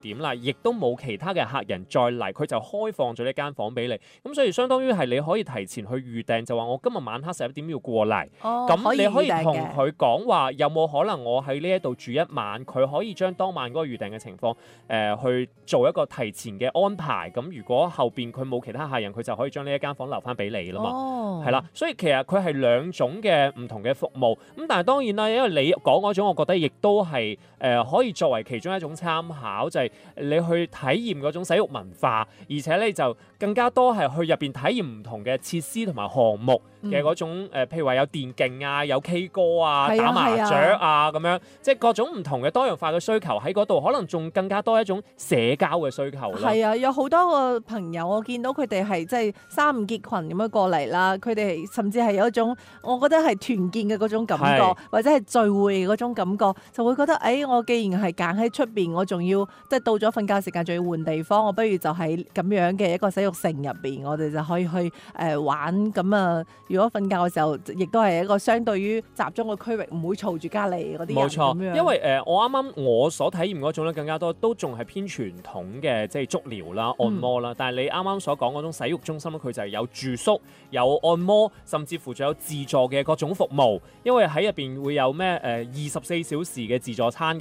點啦，亦都冇其他嘅客人再嚟，佢就開放咗呢間房俾你。咁所以相當於係你可以提前去預訂，就話我今日晚黑11點要過嚟。咁你可以同佢講話，有冇可能我喺呢一度住一晚？佢可以將當晚嗰個預訂嘅情況去做一個提前嘅安排。咁如果後邊佢冇其他客人，佢就可以將呢一間房留翻俾你啦嘛。係啦，所以其實佢係兩種嘅唔同嘅服務。咁但係當然啦，因為你講嗰種，我覺得亦都係可以作為其中一種參考，就係你去體驗嗰種洗浴文化，而且咧就更加多係去入邊體驗唔同嘅設施同埋項目嘅嗰種譬如話有電競啊、有 K 歌啊、打麻雀啊咁樣，即係各種唔同嘅多樣化嘅需求喺嗰度，可能仲更加多一種社交嘅需求啦。 係啊，有好多個朋友我見到佢哋係即係三五結群咁樣過嚟啦，佢哋甚至係有一種我覺得係團建嘅嗰種感覺，或者係聚會嘅嗰種感覺，就會覺得我既然係揀喺出邊，我仲要即係到咗瞓覺時間仲要換地方，我不如就喺咁樣嘅一個洗浴城入邊，我哋就可以去玩。咁啊，如果瞓覺嘅時候，亦都係一個相對於集中嘅區域，唔會嘈住隔離嗰啲人。冇錯， 因為我啱啱我所體驗嗰種咧，更加多都仲係偏傳統嘅，即係足療啦、按摩啦。但係你啱啱所講嗰種洗浴中心咧，佢就係有住宿、有按摩，甚至乎仲有自助嘅各種服務。因為喺入邊會有咩24小時嘅自助餐嘅